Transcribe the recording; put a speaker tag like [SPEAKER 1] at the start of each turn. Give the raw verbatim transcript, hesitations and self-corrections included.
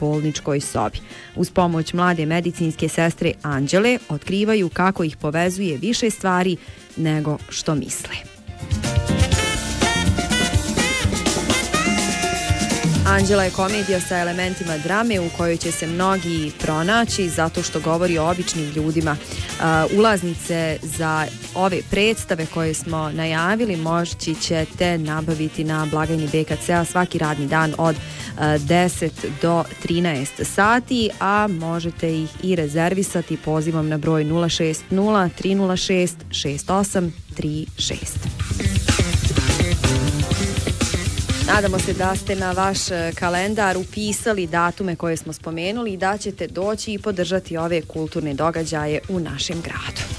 [SPEAKER 1] bolničkoj sobi. Uz pomoć mlade medicinske sestre Anđele otkrivaju kako ih povezuje više stvari nego što misle. Anđela je komedija sa elementima drame u kojoj će se mnogi pronaći zato što govori o običnim ljudima. Uh, ulaznice za ove predstave koje smo najavili moći ćete nabaviti na blagajni B K C-a svaki radni dan od uh, deset do trinaest sati, a možete ih i rezervisati pozivom na broj nula šest nula tri nula šest šest osam tri šest. Nadamo se da ste na vaš kalendar upisali datume koje smo spomenuli i da ćete doći i podržati ove kulturne događaje u našem gradu.